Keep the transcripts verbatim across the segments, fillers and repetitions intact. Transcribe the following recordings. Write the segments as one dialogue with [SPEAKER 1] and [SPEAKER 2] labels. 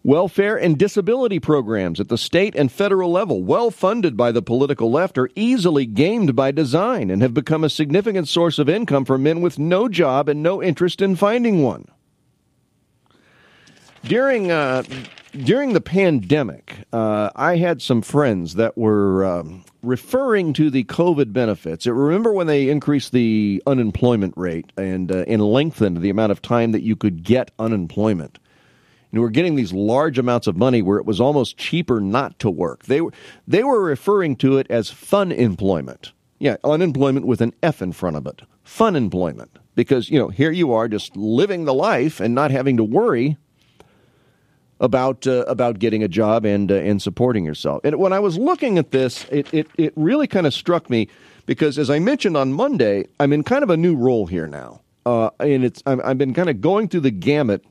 [SPEAKER 1] Welfare and disability programs at the state and federal level, well funded by the political left, are easily gamed by design and have become a significant source of income for men with no job and no interest in finding one. During uh, during the pandemic, uh, I had some friends that were um, referring to the COVID benefits. Remember when they increased the unemployment rate and uh, and lengthened the amount of time that you could get unemployment? And we're getting these large amounts of money where it was almost cheaper not to work. They were they were referring to it as fun employment. Yeah, unemployment with an F in front of it. Fun employment. Because, you know, here you are just living the life and not having to worry about uh, about getting a job and uh, and supporting yourself. And when I was looking at this, it it, it really kind of struck me because, as I mentioned on Monday, I'm in kind of a new role here now. Uh, and it's I'm, I've been kind of going through the gamut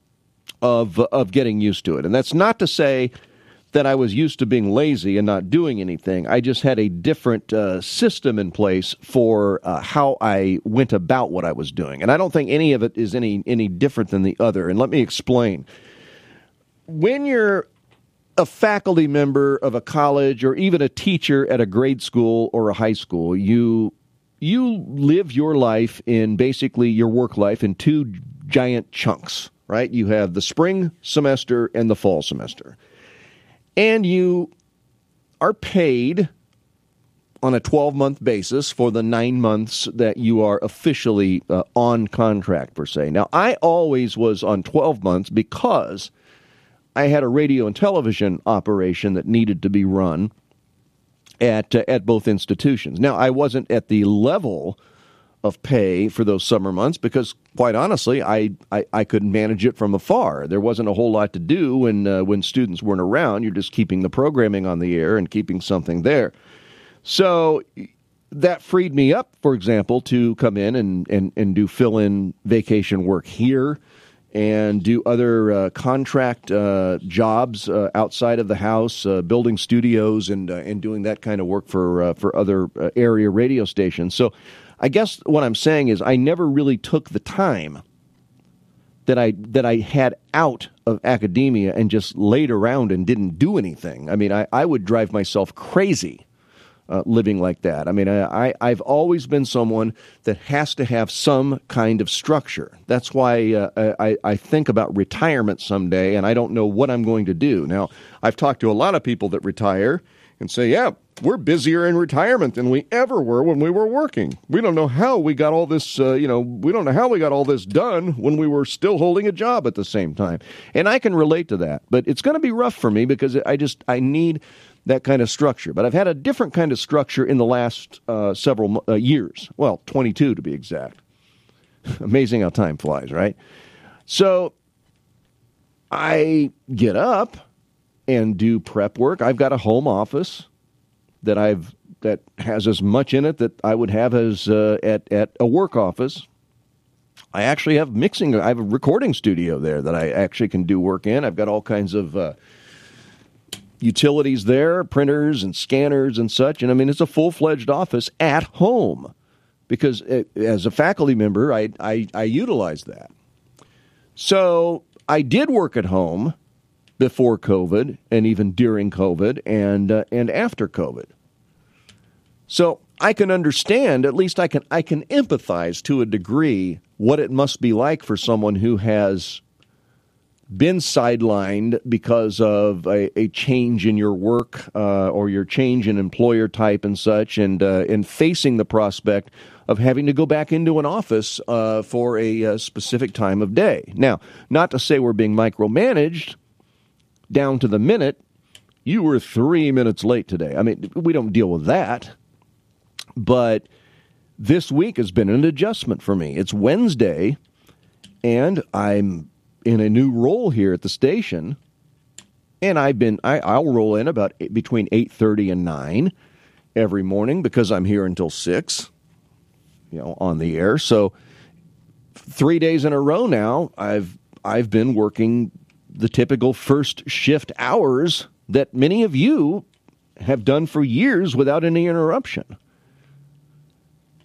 [SPEAKER 1] of of getting used to it. And that's not to say that I was used to being lazy and not doing anything. I just had a different uh, system in place for uh, how I went about what I was doing. And I don't think any of it is any any different than the other. And let me explain. When you're a faculty member of a college or even a teacher at a grade school or a high school, you you live your life in basically your work life in two giant chunks. Right? You have the spring semester and the fall semester. And you are paid on a twelve-month basis for the nine months that you are officially uh, on contract, per se. Now, I always was on twelve months because I had a radio and television operation that needed to be run at, uh, at both institutions. Now, I wasn't at the level of pay for those summer months because, quite honestly, I, I, I couldn't manage it from afar. There wasn't a whole lot to do when uh, when students weren't around. You're just keeping the programming on the air and keeping something there. So that freed me up, for example, to come in and, and, and do fill-in vacation work here and do other uh, contract uh, jobs uh, outside of the house, uh, building studios and uh, and doing that kind of work for uh, for other uh, area radio stations. So I guess what I'm saying is I never really took the time that I that I had out of academia and just laid around and didn't do anything. I mean, I, I would drive myself crazy uh, living like that. I mean, I, I, I've always been someone that has to have some kind of structure. That's why uh, I, I think about retirement someday, and I don't know what I'm going to do. Now, I've talked to a lot of people that retire and say, yeah, we're busier in retirement than we ever were when we were working. We don't know how we got all this, uh, you know, we don't know how we got all this done when we were still holding a job at the same time. And I can relate to that, but it's going to be rough for me because I just, I need that kind of structure. But I've had a different kind of structure in the last uh, several uh, years. Well, twenty-two to be exact. Amazing how time flies, right? So I get up and do prep work. I've got a home office that I've that has as much in it that I would have as uh, at at a work office. I actually have mixing. I have a recording studio there that I actually can do work in. I've got all kinds of uh, utilities there, printers and scanners and such. And I mean, it's a full-fledged office at home because it, as a faculty member, I, I I utilize that. So I did work at home before COVID and even during COVID and uh, and after COVID. So I can understand, at least I can I can empathize to a degree what it must be like for someone who has been sidelined because of a, a change in your work uh, or your change in employer type and such, and uh, and facing the prospect of having to go back into an office uh, for a, a specific time of day. Now, not to say we're being micromanaged down to the minute. You were three minutes late today. I mean, we don't deal with that. But this week has been an adjustment for me. It's Wednesday, and I'm in a new role here at the station. And I've been I, I'll roll in about eight, between eight thirty and nine every morning because I'm here until six, you know, on the air. So three days in a row now, I've I've been working the typical first shift hours that many of you have done for years without any interruption.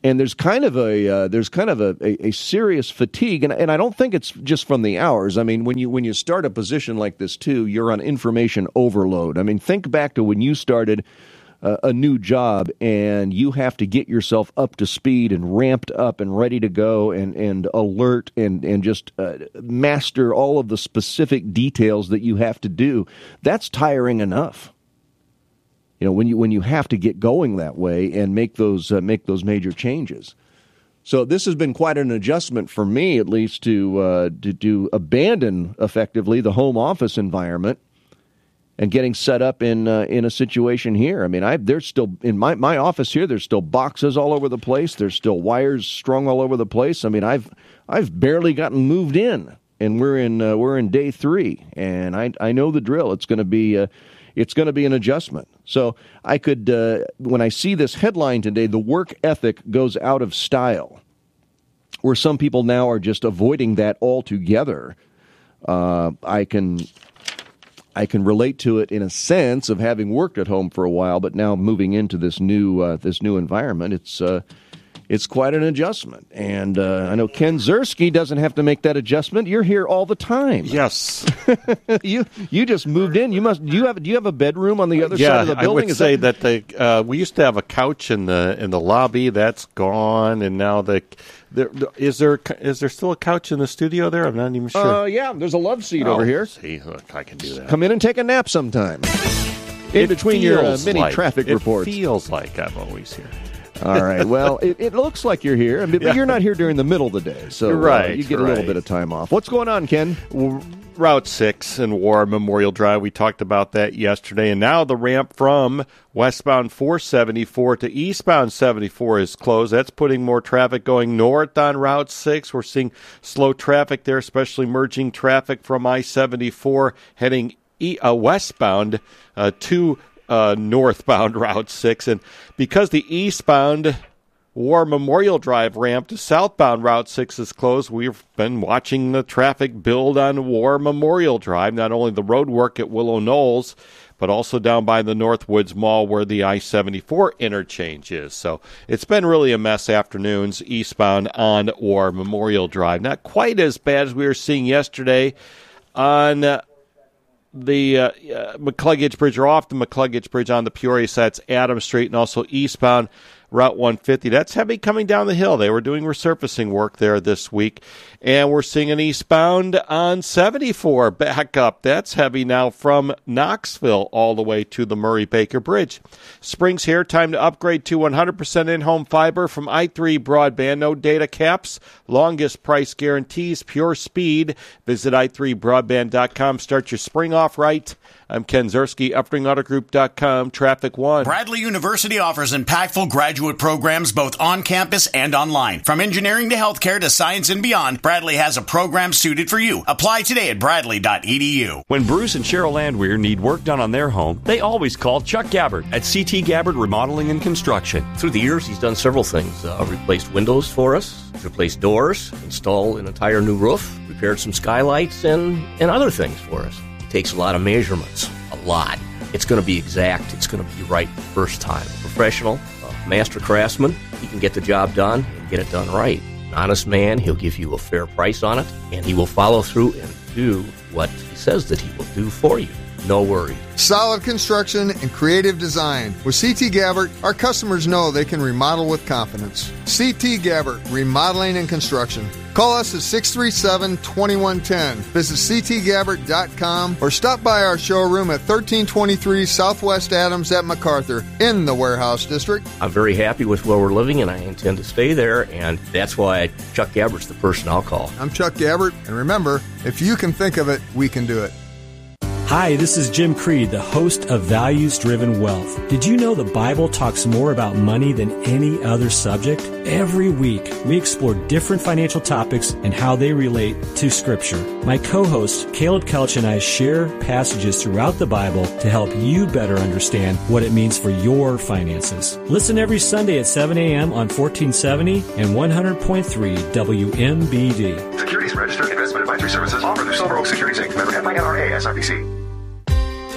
[SPEAKER 1] And there's kind of a uh, there's kind of a, a, a serious fatigue, and and I don't think it's just from the hours. I mean, when you when you start a position like this too, you're on information overload. I mean, think back to when you started uh, a new job, and you have to get yourself up to speed and ramped up and ready to go, and and alert and and just uh, master all of the specific details that you have to do. That's tiring enough. You know, when you when you have to get going that way and make those uh, make those major changes. So this has been quite an adjustment for me, at least, to uh, to, to abandon effectively the home office environment and getting set up in uh, in a situation here. I mean, I there's still in my, my office here. There's still boxes all over the place. There's still wires strung all over the place. I mean, I've I've barely gotten moved in, and we're in uh, we're in day three, and I I know the drill. It's going to be uh, it's going to be an adjustment. So I could, uh, when I see this headline today, the work ethic goes out of style, where some people now are just avoiding that altogether. Uh, I can, I can relate to it in a sense of having worked at home for a while, but now moving into this new, uh, this new environment, it's, uh, it's quite an adjustment. And uh, I know Ken Ziersky doesn't have to make that adjustment. You're here all the time.
[SPEAKER 2] Yes.
[SPEAKER 1] you you just moved in. You must. Do you have do you have a bedroom on the other
[SPEAKER 2] yeah,
[SPEAKER 1] side of the building?
[SPEAKER 2] I would
[SPEAKER 1] Is
[SPEAKER 2] say
[SPEAKER 1] that,
[SPEAKER 2] that the uh, we used to have a couch in the in the lobby. That's gone, and now the there is there is there still a couch in the studio there? I'm not even sure.
[SPEAKER 1] Uh, yeah, there's a love seat
[SPEAKER 2] oh,
[SPEAKER 1] over here.
[SPEAKER 2] See, look, I can do that.
[SPEAKER 1] Come in and take a nap sometime. In
[SPEAKER 2] it
[SPEAKER 1] between your uh, mini
[SPEAKER 2] like,
[SPEAKER 1] traffic
[SPEAKER 2] it
[SPEAKER 1] reports.
[SPEAKER 2] It feels like I'm always here.
[SPEAKER 1] All right. Well, it, it looks like you're here, but
[SPEAKER 2] yeah.
[SPEAKER 1] you're not here during the middle of the day, so
[SPEAKER 2] right,
[SPEAKER 1] uh, you get
[SPEAKER 2] right.
[SPEAKER 1] a little bit of time off. What's going on, Ken?
[SPEAKER 2] Route six and War Memorial Drive. We talked about that yesterday, and now the ramp from westbound four seventy-four to eastbound seventy-four is closed. That's putting more traffic going north on Route six. We're seeing slow traffic there, especially merging traffic from I seventy-four heading e- uh, westbound uh, to Uh, northbound Route six, and because the eastbound War Memorial Drive ramp to southbound Route six is closed, we've been watching the traffic build on War Memorial Drive, not only the road work at Willow Knolls, but also down by the Northwoods Mall where the I seventy-four interchange is. So it's been really a mess afternoons eastbound on War Memorial Drive. Not quite as bad as we were seeing yesterday on uh, the uh, uh, McCluggage Bridge, or off the McCluggage Bridge on the Peoria side. It's Adams Street, and also eastbound Route one fifty. That's heavy coming down the hill. They were doing resurfacing work there this week. And we're seeing an eastbound on seventy-four back up. That's heavy now from Knoxville all the way to the Murray-Baker Bridge. Springs here, time to upgrade to one hundred percent in-home fiber from i three Broadband. No data caps, longest price guarantees, pure speed. Visit i three broadband dot com. Start your spring off right. I'm Ken Ziersky, Uppering Auto Group dot com, Traffic One.
[SPEAKER 3] Bradley University offers impactful graduate programs both on campus and online. From engineering to healthcare to science and beyond, Bradley has a program suited for you. Apply today at bradley dot e d u.
[SPEAKER 4] When Bruce and Cheryl Landwehr need work done on their home, they always call Chuck Gabbard at C T Gabbard Remodeling and Construction.
[SPEAKER 5] Through the years, he's done several things. Uh, replaced windows for us, replaced doors, installed an entire new roof, repaired some skylights, and, and other things for us. Takes a lot of measurements, a lot. It's going to be exact. It's going to be right the first time. A professional, a master craftsman, he can get the job done and get it done right. An honest man, he'll give you a fair price on it, and he will follow through and do what he says that he will do for you. No worries.
[SPEAKER 6] Solid construction and creative design. With C T Gabbard, our customers know they can remodel with confidence. C T Gabbard, Remodeling and Construction. Call us at six three seven, two one one zero. Visit c t gabbard dot com or stop by our showroom at thirteen twenty-three Southwest Adams at MacArthur in the Warehouse District.
[SPEAKER 5] I'm very happy with where we're living, and I intend to stay there, and that's why Chuck Gabbard's the person I'll call.
[SPEAKER 6] I'm Chuck Gabbard, and remember, if you can think of it, we can do it.
[SPEAKER 7] Hi, this is Jim Creed, the host of Values Driven Wealth. Did you know the Bible talks more about money than any other subject? Every week, we explore different financial topics and how they relate to Scripture. My co-host, Caleb Kelch, and I share passages throughout the Bible to help you better understand what it means for your finances. Listen every Sunday at seven a.m. on fourteen seventy and one hundred point three W M B D.
[SPEAKER 8] Securities Registered Investment Advisory Services offered through Silver Oak Securities Incorporated. Member F I N R A S I P C.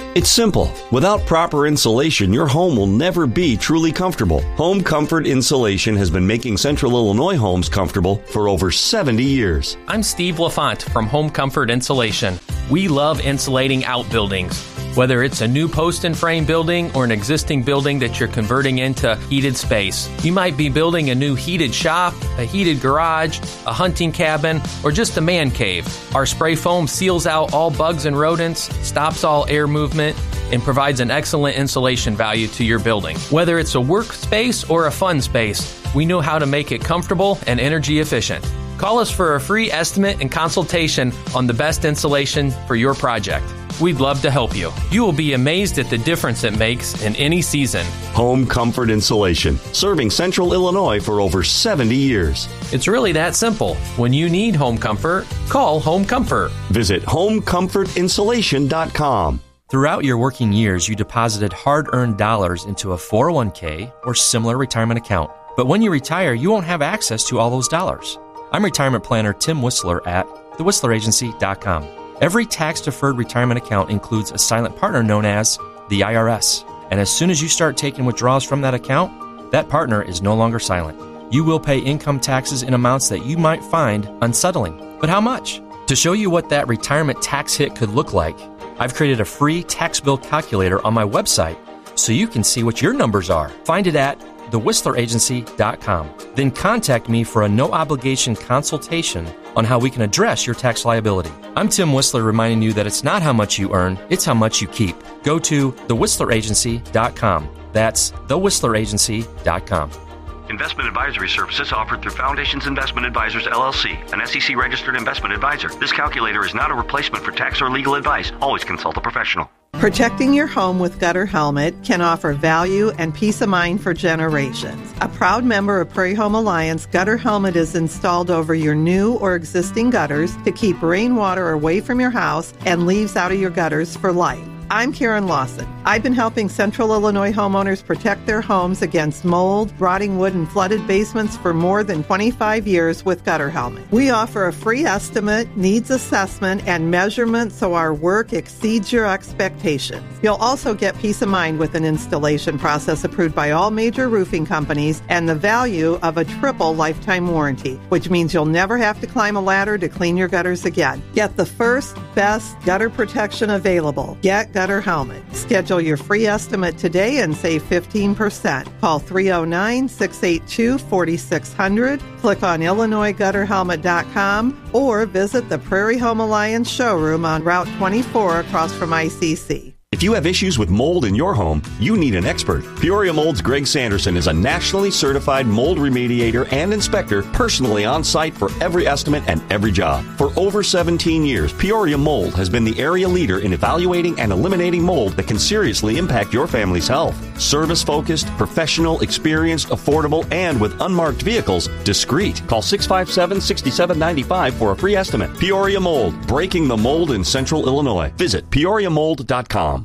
[SPEAKER 4] It's simple. Without proper insulation, your home will never be truly comfortable. Home Comfort Insulation has been making Central Illinois homes comfortable for over seventy years.
[SPEAKER 8] I'm Steve LaFont from Home Comfort Insulation. We love insulating outbuildings. Whether it's a new post and frame building or an existing building that you're converting into heated space. You might be building a new heated shop, a heated garage, a hunting cabin, or just a man cave. Our spray foam seals out all bugs and rodents, stops all air movement, and provides an excellent insulation value to your building. Whether it's a workspace or a fun space, we know how to make it comfortable and energy efficient. Call us for a free estimate and consultation on the best insulation for your project. We'd love to help you. You will be amazed at the difference it makes in any season.
[SPEAKER 4] Home Comfort Insulation, serving Central Illinois for over seventy years.
[SPEAKER 8] It's really that simple. When you need home comfort, call Home Comfort.
[SPEAKER 4] Visit home comfort insulation dot com.
[SPEAKER 9] Throughout your working years, you deposited hard-earned dollars into a four oh one k or similar retirement account. But when you retire, you won't have access to all those dollars. I'm retirement planner Tim Whistler at the whistler agency dot com. Every tax-deferred retirement account includes a silent partner known as the I R S. And as soon as you start taking withdrawals from that account, that partner is no longer silent. You will pay income taxes in amounts that you might find unsettling. But how much? To show you what that retirement tax hit could look like, I've created a free tax bill calculator on my website so you can see what your numbers are. Find it at the whistler agency dot com. Then contact me for a no-obligation consultation on how we can address your tax liability. I'm Tim Whistler reminding you that it's not how much you earn, it's how much you keep. Go to the whistler agency dot com. That's the whistler agency dot com.
[SPEAKER 10] Investment advisory services offered through Foundations Investment Advisors, L L C, an S E C-registered investment advisor. This calculator is not a replacement for tax or legal advice. Always consult a professional.
[SPEAKER 11] Protecting your home with Gutter Helmet can offer value and peace of mind for generations. A proud member of Prairie Home Alliance, Gutter Helmet is installed over your new or existing gutters to keep rainwater away from your house and leaves out of your gutters for life. I'm Karen Lawson. I've been helping Central Illinois homeowners protect their homes against mold, rotting wood, and flooded basements for more than twenty-five years with Gutter Helmet. We offer a free estimate, needs assessment, and measurement so our work exceeds your expectations. You'll also get peace of mind with an installation process approved by all major roofing companies and the value of a triple lifetime warranty, which means you'll never have to climb a ladder to clean your gutters again. Get the first, best gutter protection available. Get Gutter Helmet. Schedule your free estimate today and save fifteen percent. Call three oh nine, six eight two, four six zero zero, click on illinois gutter helmet dot com, or visit the Prairie Home Alliance showroom on Route twenty-four across from I C C.
[SPEAKER 4] If you have issues with mold in your home, you need an expert. Peoria Mold's Greg Sanderson is a nationally certified mold remediator and inspector, personally on site for every estimate and every job. For over seventeen years, Peoria Mold has been the area leader in evaluating and eliminating mold that can seriously impact your family's health. Service-focused, professional, experienced, affordable, and with unmarked vehicles, discreet. Call six five seven, six seven nine five for a free estimate. Peoria Mold, breaking the mold in Central Illinois. Visit peoria mold dot com.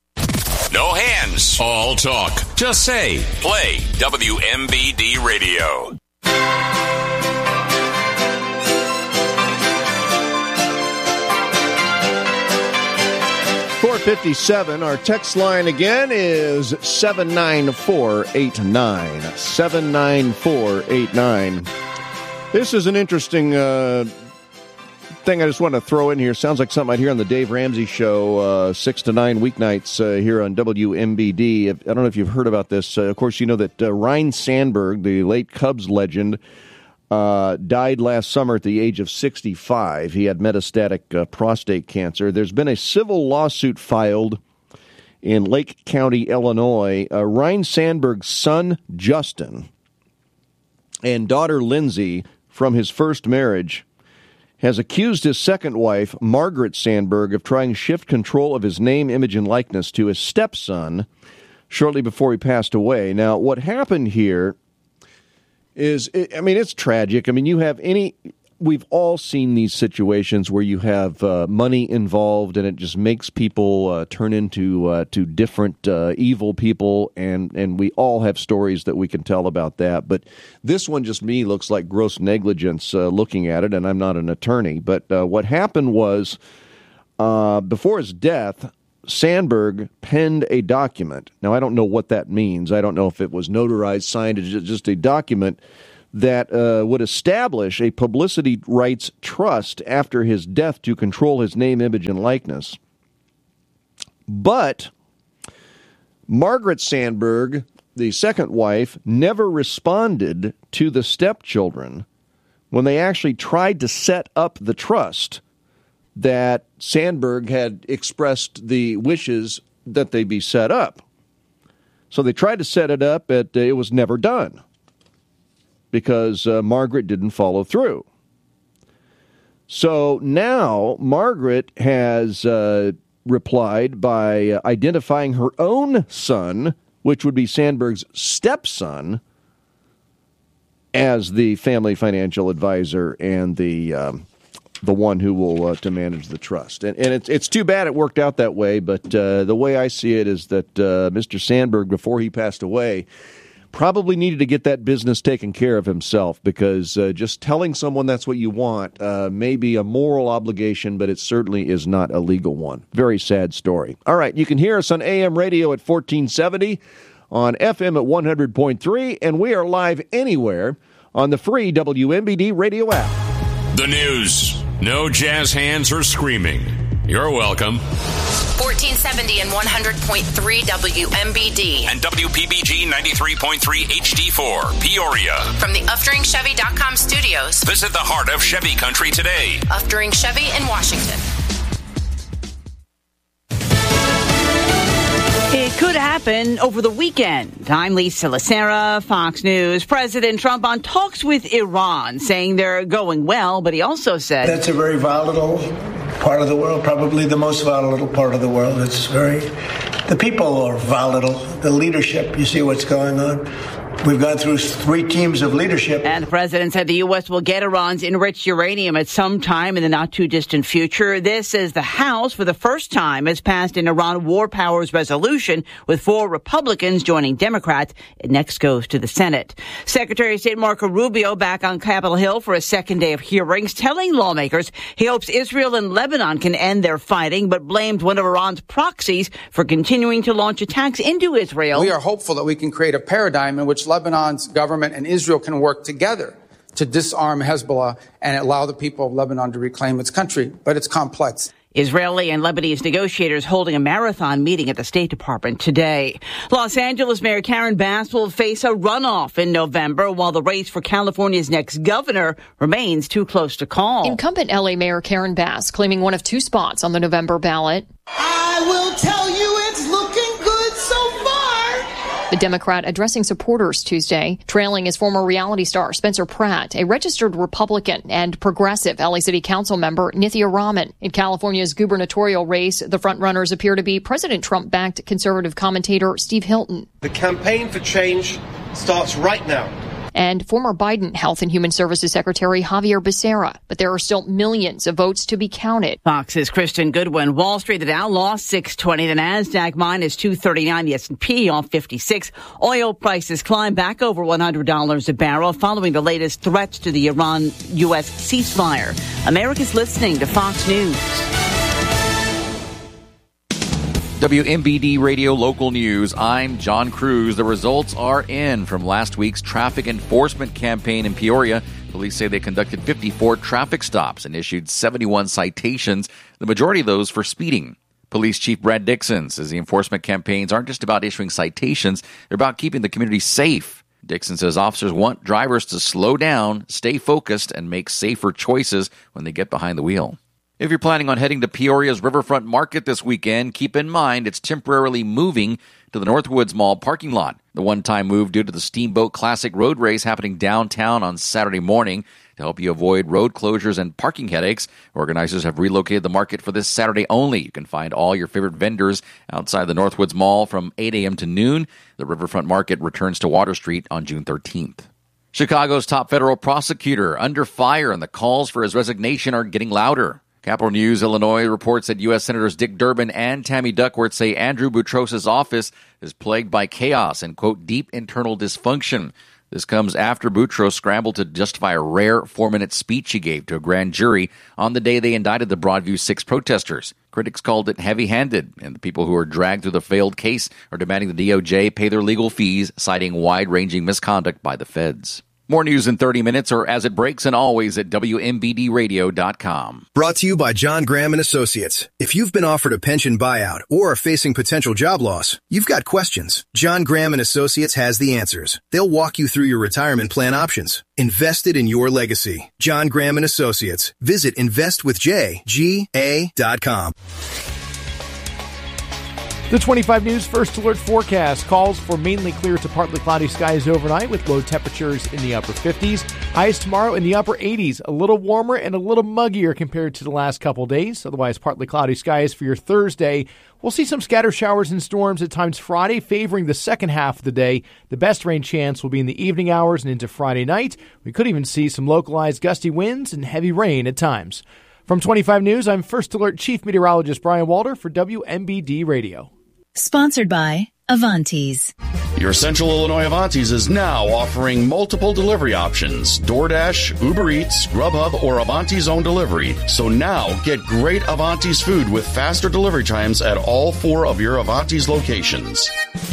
[SPEAKER 12] No hands. All talk. Just say, play W M B D Radio.
[SPEAKER 1] four fifty-seven. Our text line again is seven nine four eight nine. seven nine four eight nine. This is an interesting uh, thing I just want to throw in here. Sounds like something I'd hear on the Dave Ramsey Show, uh, six to nine weeknights uh, here on W M B D. I don't know if you've heard about this. Uh, of course, you know that uh, Ryne Sandberg, the late Cubs legend, uh, died last summer at the age of sixty-five. He had metastatic uh, prostate cancer. There's been a civil lawsuit filed in Lake County, Illinois. Uh, Ryne Sandberg's son, Justin, and daughter, Lindsay, from his first marriage, has accused his second wife, Margaret Sandberg, of trying to shift control of his name, image, and likeness to his stepson shortly before he passed away. Now, what happened here is, I mean, it's tragic. I mean, you have any, we've all seen these situations where you have uh, money involved and it just makes people uh, turn into uh, to different uh, evil people, and, and we all have stories that we can tell about that. But this one just me looks like gross negligence uh, looking at it, and I'm not an attorney. But uh, what happened was, uh, before his death, Sandberg penned a document. Now, I don't know what that means. I don't know if it was notarized, signed, just a document that uh, would establish a publicity rights trust after his death to control his name, image, and likeness. But Margaret Sandberg, the second wife, never responded to the stepchildren when they actually tried to set up the trust that Sandberg had expressed the wishes that they be set up. So they tried to set it up, but it was never done because uh, Margaret didn't follow through. So now Margaret has uh, replied by uh, identifying her own son, which would be Sandberg's stepson, as the family financial advisor and the um, the one who will uh, to manage the trust. And, and it's it's too bad it worked out that way, but uh, the way I see it is that uh, Mister Sandberg, before he passed away, probably needed to get that business taken care of himself, because uh, just telling someone that's what you want uh, may be a moral obligation, but it certainly is not a legal one. Very sad story. All right, you can hear us on A M radio at fourteen seventy, on F M at one hundred point three, and we are live anywhere on the free W M B D radio app.
[SPEAKER 12] The news. No jazz hands or screaming. You're welcome.
[SPEAKER 13] fourteen seventy and one hundred point three W M B D.
[SPEAKER 12] And W P B G ninety-three point three H D four, Peoria.
[SPEAKER 13] From the Uftring Chevy dot com studios.
[SPEAKER 12] Visit the heart of Chevy country today.
[SPEAKER 13] Uftring Chevy in Washington.
[SPEAKER 14] It could happen over the weekend. I'm Lisa Lacera, Fox News. President Trump on talks with Iran, saying they're going well, but he also said
[SPEAKER 15] that's a very volatile part of the world, probably the most volatile part of the world. It's very, the people are volatile. The leadership, you see what's going on. We've gone through three teams of leadership.
[SPEAKER 14] And the president said the U S will get Iran's enriched uranium at some time in the not-too-distant future. This is the House, for the first time, has passed an Iran war powers resolution with four Republicans joining Democrats. It next goes to the Senate. Secretary of State Marco Rubio back on Capitol Hill for a second day of hearings, telling lawmakers he hopes Israel and Lebanon can end their fighting, but blamed one of Iran's proxies for continuing to launch attacks into Israel.
[SPEAKER 16] We are hopeful that we can create a paradigm in which Lebanon's government and Israel can work together to disarm Hezbollah and allow the people of Lebanon to reclaim its country. But it's complex.
[SPEAKER 14] Israeli and Lebanese negotiators holding a marathon meeting at the State Department today. Los Angeles Mayor Karen Bass will face a runoff in November, while the race for California's next governor remains too close to call.
[SPEAKER 17] Incumbent L A Mayor Karen Bass claiming one of two spots on the November ballot.
[SPEAKER 18] I will tell you it's looking good so far.
[SPEAKER 17] The Democrat addressing supporters Tuesday, trailing his former reality star Spencer Pratt, a registered Republican, and progressive L A City Council member Nithya Raman. In California's gubernatorial race, the frontrunners appear to be President Trump-backed conservative commentator Steve Hilton.
[SPEAKER 19] The campaign for change starts right now.
[SPEAKER 17] And former Biden Health and Human Services Secretary Javier Becerra. But there are still millions of votes to be counted.
[SPEAKER 14] Fox's Kristen Goodwin. Wall Street, the Dow lost six twenty. The NASDAQ minus two thirty-nine. The S and P off fifty-six. Oil prices climb back over one hundred dollars a barrel following the latest threats to the Iran-U S ceasefire. America's listening to Fox News.
[SPEAKER 20] W M B D Radio Local News. I'm John Cruz. The results are in from last week's traffic enforcement campaign in Peoria. Police say they conducted fifty-four traffic stops and issued seventy-one citations, the majority of those for speeding. Police Chief Brad Dixon says the enforcement campaigns aren't just about issuing citations, they're about keeping the community safe. Dixon says officers want drivers to slow down, stay focused, and make safer choices when they get behind the wheel. If you're planning on heading to Peoria's Riverfront Market this weekend, keep in mind it's temporarily moving to the Northwoods Mall parking lot. The one-time move due to the Steamboat Classic Road Race happening downtown on Saturday morning. To help you avoid road closures and parking headaches, organizers have relocated the market for this Saturday only. You can find all your favorite vendors outside the Northwoods Mall from eight a.m. to noon. The Riverfront Market returns to Water Street on June thirteenth. Chicago's top federal prosecutor under fire, and the calls for his resignation are getting louder. Capital News Illinois reports that U S Senators Dick Durbin and Tammy Duckworth say Andrew Boutros' office is plagued by chaos and, quote, deep internal dysfunction. This comes after Boutros scrambled to justify a rare four-minute speech he gave to a grand jury on the day they indicted the Broadview Six protesters. Critics called it heavy-handed, and the people who are dragged through the failed case are demanding the D O J pay their legal fees, citing wide-ranging misconduct by the feds. More news in thirty minutes or as it breaks, and always at W M B D radio dot com.
[SPEAKER 21] Brought to you by John Graham and Associates. If you've been offered a pension buyout or are facing potential job loss, you've got questions. John Graham and Associates has the answers. They'll walk you through your retirement plan options. Invested in your legacy. John Graham and Associates. Visit invest with j g a dot com.
[SPEAKER 22] The twenty-five News First Alert forecast calls for mainly clear to partly cloudy skies overnight with low temperatures in the upper fifties. Highs tomorrow in the upper eighties, a little warmer and a little muggier compared to the last couple days. Otherwise, partly cloudy skies for your Thursday. We'll see some scatter showers and storms at times Friday, favoring the second half of the day. The best rain chance will be in the evening hours and into Friday night. We could even see some localized gusty winds and heavy rain at times. From twenty-five News, I'm First Alert Chief Meteorologist Brian Walter for W M B D Radio.
[SPEAKER 23] Sponsored by Avantis.
[SPEAKER 24] Your Central Illinois Avantis is now offering multiple delivery options: DoorDash, Uber Eats, Grubhub, or Avanti's own delivery. So now get great Avantis food with faster delivery times at all four of your Avantis locations.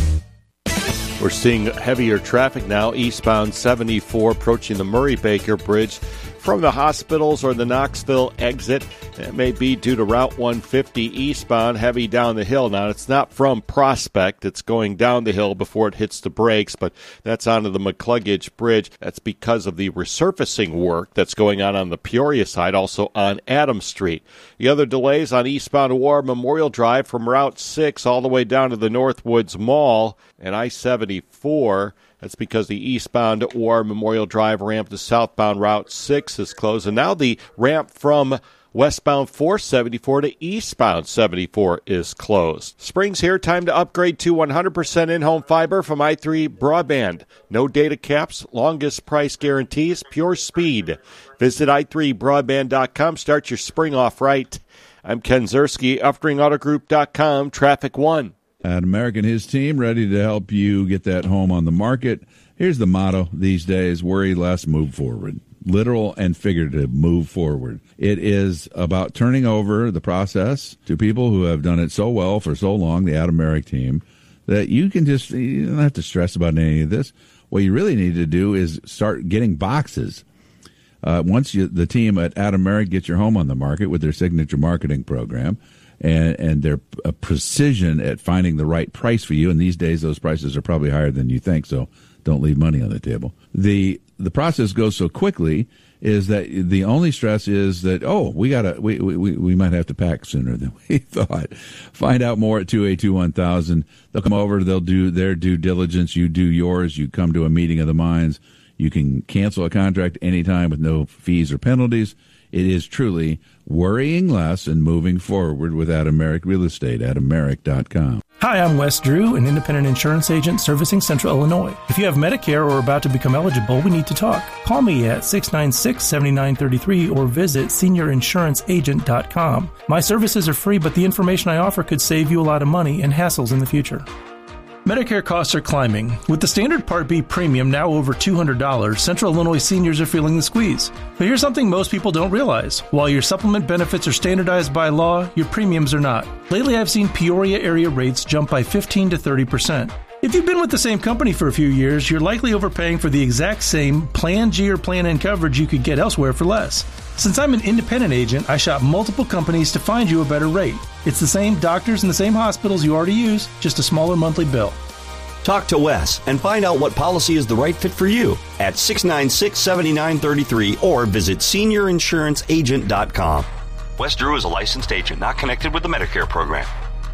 [SPEAKER 2] We're seeing heavier traffic now, eastbound seventy-four approaching the Murray-Baker Bridge from the hospitals or the Knoxville exit. It may be due to Route one fifty eastbound, heavy down the hill. Now, it's not from Prospect. It's going down the hill before it hits the brakes, but that's onto the McCluggage Bridge. That's because of the resurfacing work that's going on on the Peoria side, also on Adams Street. The other delays on eastbound War Memorial Drive from Route six all the way down to the Northwoods Mall and I seventy-four. That's because the eastbound War Memorial Drive ramp to southbound Route six is closed. And now the ramp from westbound four seventy-four to eastbound seventy-four is closed. Spring's here. Time to upgrade to one hundred percent in-home fiber from i three Broadband. No data caps, longest price guarantees, pure speed. Visit i three broadband dot com. Start your spring off right. I'm Ken Zerski, Uftring Auto Group dot com, Traffic One.
[SPEAKER 25] Adam Merrick and his team ready to help you get that home on the market. Here's the motto these days: worry less, move forward. Literal and figurative, move forward. It is about turning over the process to people who have done it so well for so long, the Adam Merrick team, that you can just, you don't have to stress about any of this. What you really need to do is start getting boxes. Uh, once you, the team at Adam Merrick gets your home on the market with their signature marketing program, and, and their uh, precision at finding the right price for you. And these days, those prices are probably higher than you think, so don't leave money on the table. The the process goes so quickly is that the only stress is that, oh, we gotta we we, we might have to pack sooner than we thought. Find out more at two eight two one thousand. They'll come over, they'll do their due diligence, you do yours, you come to a meeting of the minds. You can cancel a contract anytime with no fees or penalties. It is truly worrying less and moving forward with Adam Merrick Real Estate, adam merrick dot com.
[SPEAKER 26] Hi, I'm Wes Drew, an independent insurance agent servicing Central Illinois. If you have Medicare or are about to become eligible, we need to talk. Call me at six nine six, seven nine three three or visit senior insurance agent dot com. My services are free, but the information I offer could save you a lot of money and hassles in the future. Medicare costs are climbing. With the standard Part B premium now over two hundred dollars, Central Illinois seniors are feeling the squeeze. But here's something most people don't realize. While your supplement benefits are standardized by law, your premiums are not. Lately, I've seen Peoria area rates jump by fifteen to thirty percent. If you've been with the same company for a few years, you're likely overpaying for the exact same Plan G or Plan N coverage you could get elsewhere for less. Since I'm an independent agent, I shop multiple companies to find you a better rate. It's the same doctors and the same hospitals you already use, just a smaller monthly bill.
[SPEAKER 4] Talk to Wes and find out what policy is the right fit for you at six nine six, seven nine three three or visit senior insurance agent dot com.
[SPEAKER 12] Wes Drew is a licensed agent not connected with the Medicare program.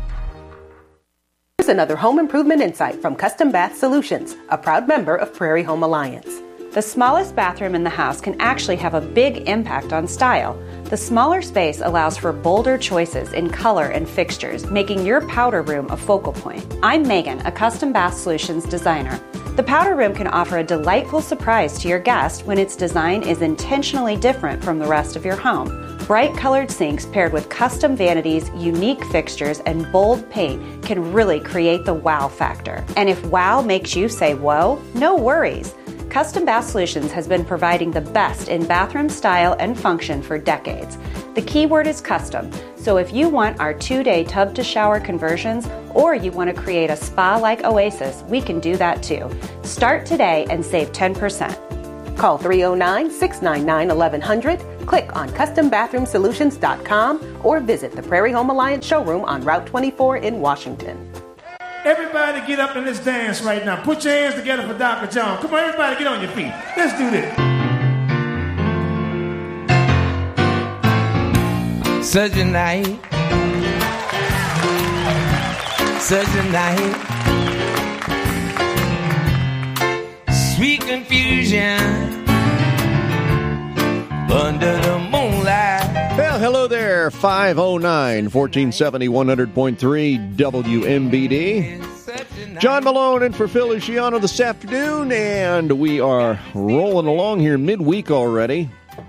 [SPEAKER 27] Here's another home improvement insight from Custom Bath Solutions, a proud member of Prairie Home Alliance.
[SPEAKER 28] The smallest bathroom in the house can actually have a big impact on style. The smaller space allows for bolder choices in color and fixtures, making your powder room a focal point. I'm Megan, a Custom Bath Solutions designer. The powder room can offer a delightful surprise to your guest when its design is intentionally different from the rest of your home. Bright colored sinks paired with custom vanities, unique fixtures, and bold paint can really create the wow factor. And if wow makes you say whoa, no worries. Custom Bath Solutions has been providing the best in bathroom style and function for decades. The key word is custom, so if you want our two-day tub-to-shower conversions or you want to create a spa-like oasis, we can do that too. Start today and save ten percent.
[SPEAKER 27] Call three oh nine, six nine nine, eleven hundred, click on custom bathroom solutions dot com, or visit the Prairie Home Alliance showroom on Route twenty-four in Washington.
[SPEAKER 3] Everybody get up in this dance right now. Put your hands together for Doctor John. Come on, everybody get on your feet. Let's do this.
[SPEAKER 5] Such a night, such a night, sweet confusion under the moonlight.
[SPEAKER 1] Well, hello there, five oh nine, fourteen seventy, one hundred point three W M B D. John Malone in for Phil Luciano this afternoon, and we are rolling along here midweek already.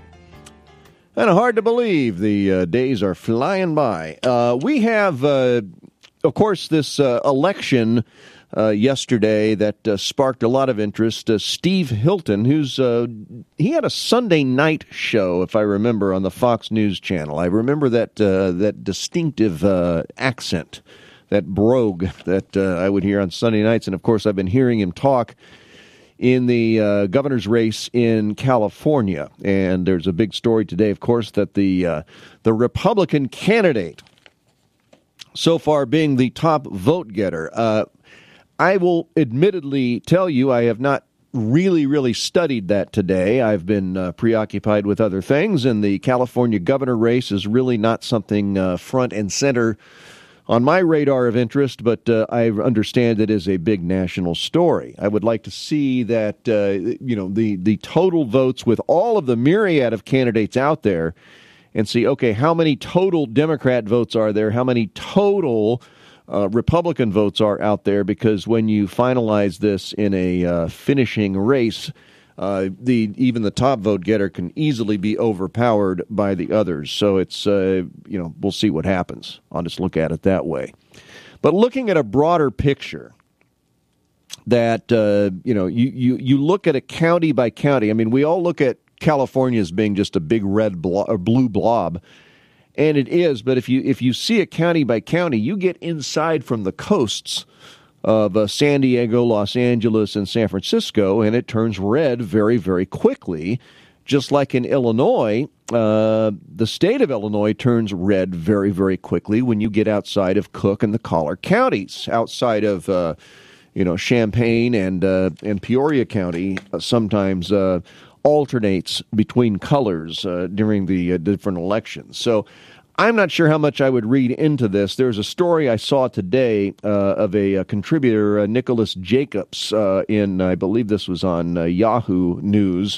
[SPEAKER 1] Kind of hard to believe the uh, days are flying by. Uh, we have, uh, of course, this uh, election uh, yesterday that uh, sparked a lot of interest. Uh, Steve Hilton, who's uh, he had a Sunday night show, if I remember, on the Fox News Channel. I remember that uh, that distinctive uh, accent, that brogue that uh, I would hear on Sunday nights. And, of course, I've been hearing him talk in the uh, governor's race in California. And there's a big story today, of course, that the uh, the Republican candidate so far being the top vote getter. Uh, I will admittedly tell you I have not really, really studied that today. I've been uh, preoccupied with other things, and the California governor race is really not something uh, front and center on my radar of interest, but uh, I understand it is a big national story. I would like to see that, uh, you know, the, the total votes with all of the myriad of candidates out there and see, okay, how many total Democrat votes are there? How many total uh, Republican votes are out there? Because when you finalize this in a uh, finishing race, Uh, the even the top vote getter can easily be overpowered by the others. So it's, uh, you know, we'll see what happens. I'll just look at it that way. But looking at a broader picture that, uh, you know, you, you, you look at it county by county. I mean, we all look at California as being just a big red blob, or blue blob, and it is. But if you if you see it county by county, you get inside from the coasts of uh, San Diego, Los Angeles, and San Francisco, and it turns red very, very quickly. Just like in Illinois, uh, the state of Illinois turns red very, very quickly when you get outside of Cook and the Collar counties. Outside of, uh, you know, Champaign and uh, and Peoria County uh, sometimes uh, alternates between colors uh, during the uh, different elections. So I'm not sure how much I would read into this. There's a story I saw today uh, of a, a contributor, uh, Nicholas Jacobs, uh, in, I believe this was on uh, Yahoo News,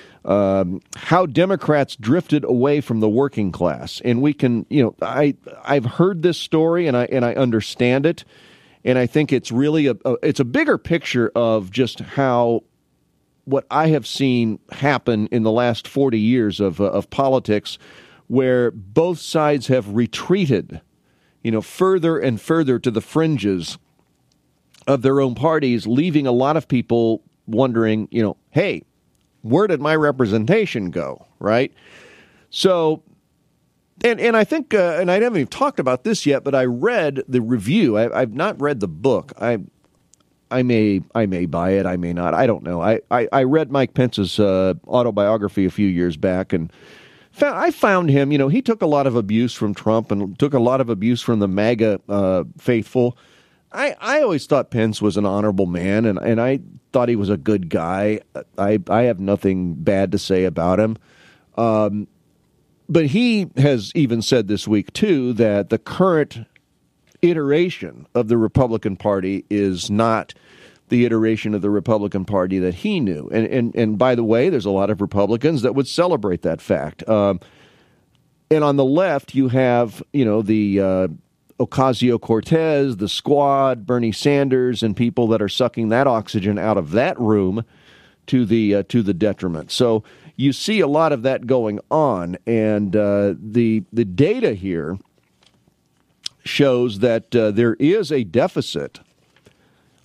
[SPEAKER 1] um, how Democrats drifted away from the working class. And we can, you know, I, I've heard this story and I and I understand it. And I think it's really a, a it's a bigger picture of just how what I have seen happen in the last forty years of uh, of politics, where both sides have retreated, you know, further and further to the fringes of their own parties, leaving a lot of people wondering, you know, hey, where did my representation go, right? So, and and I think, uh, and I haven't even talked about this yet, but I read the review. I, I've not read the book. I I may I may buy it. I may not. I don't know. I, I, I read Mike Pence's uh, autobiography a few years back, and I found him, you know, he took a lot of abuse from Trump and took a lot of abuse from the MAGA uh, faithful. I, I always thought Pence was an honorable man, and, and I thought he was a good guy. I, I have nothing bad to say about him. Um, but he has even said this week, too, that the current iteration of the Republican Party is not the iteration of the Republican Party that he knew. And and and by the way, there's a lot of Republicans that would celebrate that fact. Um, and on the left, you have, you know, the uh, Ocasio-Cortez, the Squad, Bernie Sanders, and people that are sucking that oxygen out of that room to the uh, to the detriment. So you see a lot of that going on, and uh, the the data here shows that uh, there is a deficit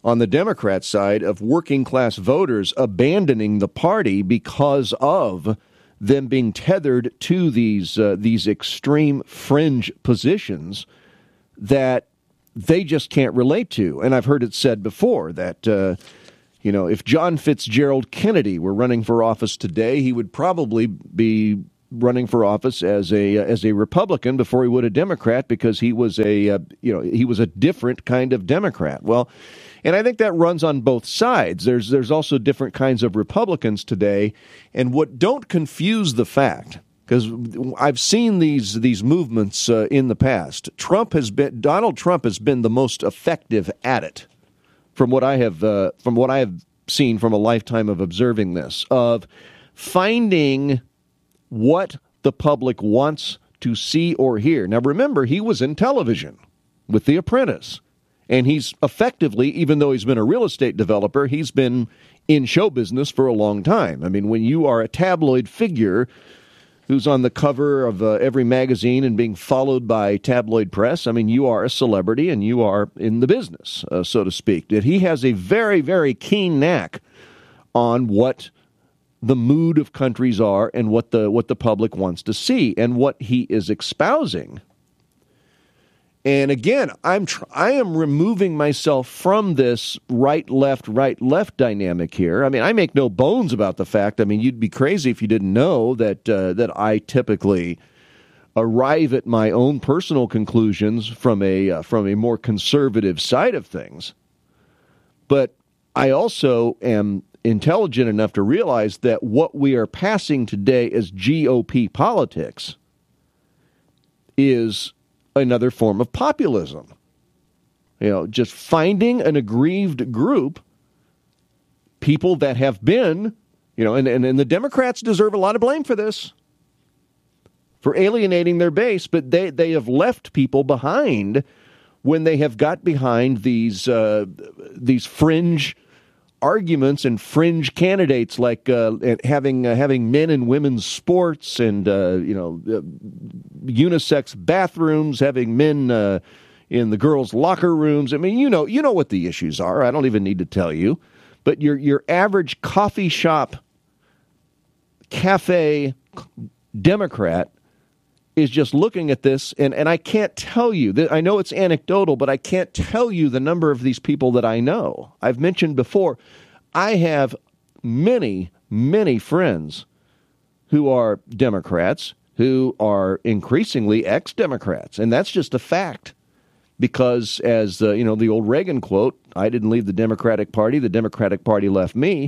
[SPEAKER 1] on the Democrat side of working-class voters abandoning the party because of them being tethered to these uh, these extreme fringe positions that they just can't relate to. And I've heard it said before that, uh, you know, if John Fitzgerald Kennedy were running for office today, he would probably be running for office as a as a Republican before he would a Democrat, because he was a uh, you know he was a different kind of Democrat. Well, and I think that runs on both sides. There's there's also different kinds of Republicans today, and what don't confuse the fact, because I've seen these these movements uh, in the past. Trump has been Donald Trump has been the most effective at it, from what I have uh, from what I have seen from a lifetime of observing this, of finding what the public wants to see or hear. Now, remember, he was in television with The Apprentice, and he's effectively, even though he's been a real estate developer, he's been in show business for a long time. I mean, when you are a tabloid figure who's on the cover of uh, every magazine and being followed by tabloid press, I mean, you are a celebrity and you are in the business, uh, so to speak. That he has a very, very keen knack on what the mood of countries are and what the what the public wants to see and what he is espousing. And again, I'm tr- I am removing myself from this right left right left dynamic here. I mean, I make no bones about the fact. I mean, you'd be crazy if you didn't know that uh, that I typically arrive at my own personal conclusions from a uh, from a more conservative side of things. But I also am intelligent enough to realize that what we are passing today as G O P politics is another form of populism. You know, just finding an aggrieved group, people that have been, you know, and, and, and the Democrats deserve a lot of blame for this, for alienating their base, but they, they have left people behind when they have got behind these uh, these fringe arguments and fringe candidates, like uh, having uh, having men and women's sports and uh, you know uh, unisex bathrooms, having men uh, in the girls' locker rooms. I mean, you know, you know what the issues are. I don't even need to tell you. But your your average coffee shop, cafe Democrat is just looking at this, and, and I can't tell you, that I know it's anecdotal, but I can't tell you the number of these people that I know. I've mentioned before, I have many, many friends who are Democrats, who are increasingly ex-Democrats, and that's just a fact. Because, as uh, you know, the old Reagan quote, I didn't leave the Democratic Party, the Democratic Party left me.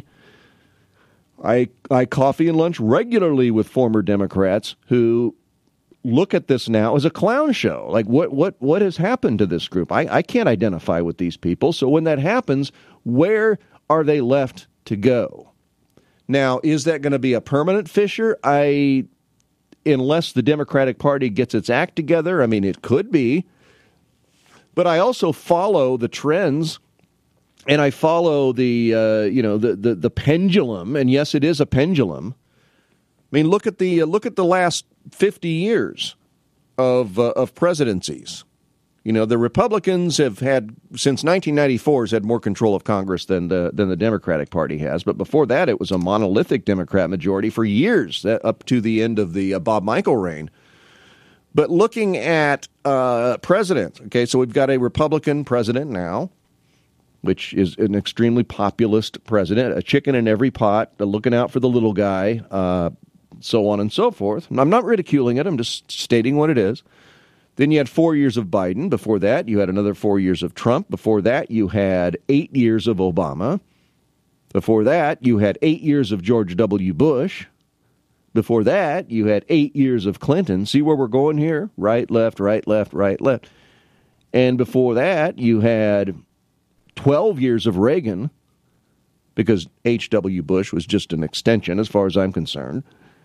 [SPEAKER 1] I, I coffee and lunch regularly with former Democrats who look at this now as a clown show. Like, what what what has happened to this group? I, I can't identify with these people. So when that happens, where are they left to go? Now, is that going to be a permanent fissure? I, unless the Democratic Party gets its act together, I mean, it could be. But I also follow the trends, and I follow the uh, you know the, the the pendulum. And yes, it is a pendulum. I mean, look at the uh, look at the last fifty years of uh, of presidencies. You know, the Republicans have had, since nineteen ninety-four, has had more control of Congress than the than the Democratic Party has. But before that, it was a monolithic Democrat majority for years, up to the end of the uh, Bob Michel reign. But looking at uh, president, okay, so we've got a Republican president now, which is an extremely populist president, a chicken in every pot, looking out for the little guy, uh, so on and so forth. I'm not ridiculing it. I'm just stating what it is. Then you had four years of Biden. Before that, you had another four years of Trump. Before that, you had eight years of Obama. Before that, you had eight years of George W. Bush. Before that, you had eight years of Clinton. See where we're going here? Right, left, right, left, right, left. And before that, you had twelve years of Reagan, because H W. Bush was just an extension as far as I'm concerned.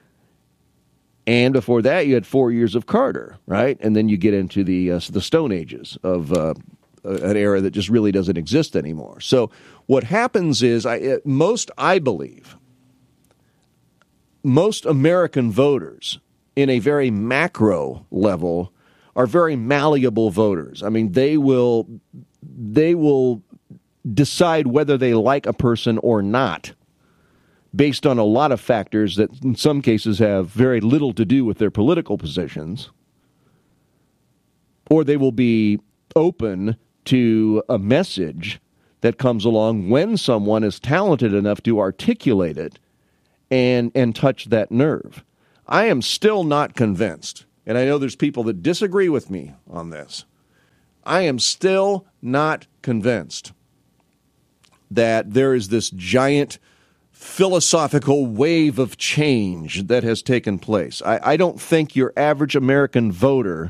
[SPEAKER 1] And before that, you had four years of Carter, right? And then you get into the uh, the Stone Ages of uh, an era that just really doesn't exist anymore. So what happens is, I, most, I believe, most American voters in a very macro level are very malleable voters. I mean, they will they will decide whether they like a person or not based on a lot of factors that in some cases have very little to do with their political positions, or they will be open to a message that comes along when someone is talented enough to articulate it and and touch that nerve. I am still not convinced, and I know there's people that disagree with me on this. I am still not convinced that there is this giant philosophical wave of change that has taken place. I, I don't think your average American voter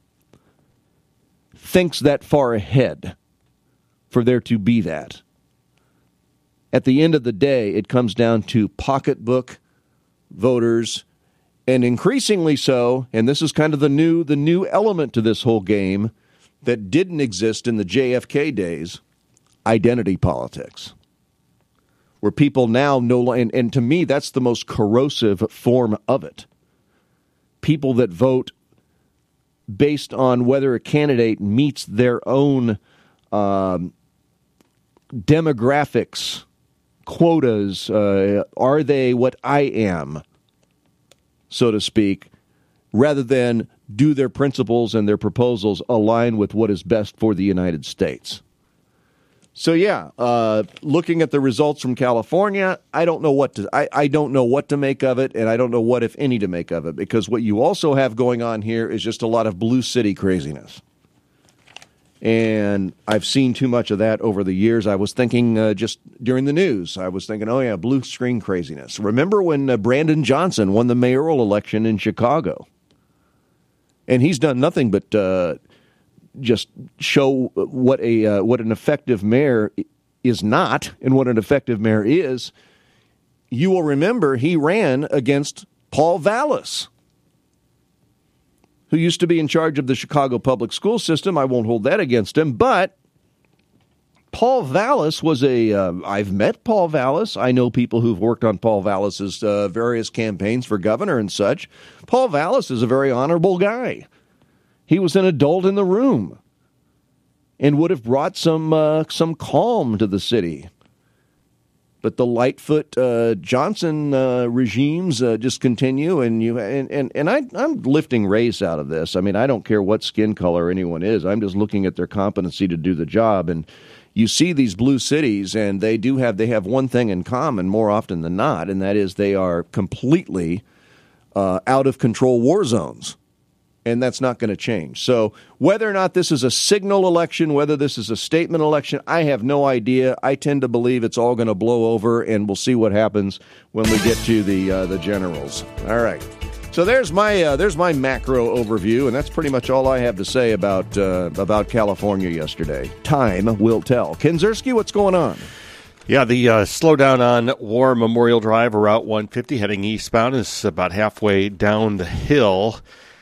[SPEAKER 1] thinks that far ahead for there to be that. At the end of the day, it comes down to pocketbook voters, and increasingly so, and this is kind of the new the new element to this whole game that didn't exist in the J F K days, identity politics. Where people now know, and, and to me, that's the most corrosive form of it. People that vote based on whether a candidate meets their own um, demographics, quotas, uh, are they what I am, so to speak, rather than do their principles and their proposals align with what is best for the United States. So yeah, uh, looking at the results from California, I don't know what to I, I don't know what to make of it, and I don't know what, if any, to make of it, because what you also have going on here is just a lot of blue city craziness. And I've seen too much of that over the years. I was thinking uh, just during the news, I was thinking, oh yeah, blue screen craziness. Remember when uh, Brandon Johnson won the mayoral election in Chicago? And he's done nothing but uh, just show what a uh, what an effective mayor is not and what an effective mayor is. You will remember he ran against Paul Vallas, who used to be in charge of the Chicago public school system. I won't hold that against him, but Paul Vallas was a, uh, I've met Paul Vallas. I know people who've worked on Paul Vallas's uh, various campaigns for governor and such. Paul Vallas is a very honorable guy. He was an adult in the room and would have brought some uh, some calm to the city. But the Lightfoot uh, Johnson uh, regimes uh, just continue, and you and and, and I, I'm lifting race out of this. I mean, I don't care what skin color anyone is. I'm just looking at their competency to do the job. And you see these blue cities, and they do have they have one thing in common more often than not, and that is they are completely uh, out of control war zones. And that's not going to change. So whether or not this is a signal election, whether this is a statement election, I have no idea. I tend to believe it's all going to blow over, and we'll see what happens when we get to the uh, the generals. All right. So there's my uh, there's my macro overview, and that's pretty much all I have to say about uh, about California yesterday. Time will tell. Ken Ziersky, what's going on?
[SPEAKER 2] Yeah, the uh, slowdown on War Memorial Drive, Route one fifty heading eastbound, is about halfway down the hill.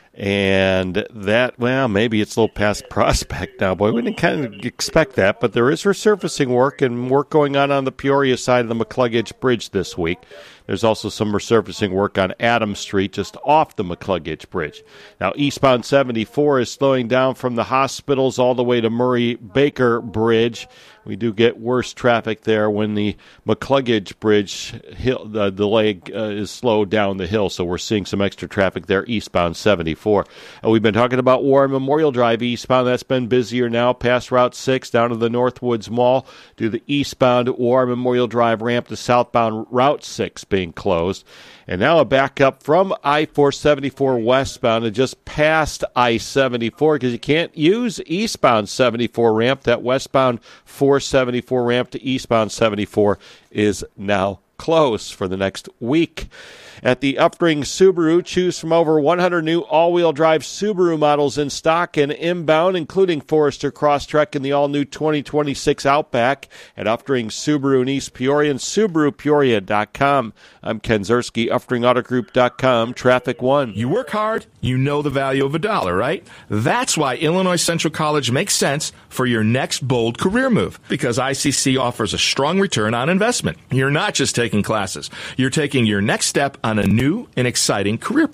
[SPEAKER 2] And that, well, maybe it's a little past Prospect now. Boy, we didn't kind of expect that, but there is resurfacing work and work going on on the Peoria side of the McCluggage Bridge this week. There's also some resurfacing work on Adams Street, just off the McCluggage Bridge. Now, eastbound seventy-four is slowing down from the hospitals all the way to Murray-Baker Bridge. We do get worse traffic there when the McCluggage Bridge hill, the delay uh, is slowed down the hill, so we're seeing some extra traffic there eastbound seventy-four. Uh, we've been talking about War Memorial Drive eastbound. That's been busier now, past Route six, down to the Northwoods Mall, to the eastbound War Memorial Drive ramp to southbound Route six being closed. And now a backup from I four seventy-four westbound and just past I seventy-four, because you can't use eastbound seventy-four ramp. That westbound four seventy-four ramp to eastbound seventy-four is now closed for the next week. At the Upring Subaru, choose from over one hundred new all-wheel drive Subaru models in stock and inbound, including Forester Crosstrek and the all-new twenty twenty-six Outback at Upring Subaru in East Peoria and Subaru Peoria dot com. I'm Ken Ziersky, Upring Auto Group dot com, Traffic One.
[SPEAKER 6] You work hard, you know the value of a dollar, right? That's why Illinois Central College makes sense for your next bold career move, because I C C offers a strong return on investment. You're not just taking classes. You're taking your next step on a new and exciting career path.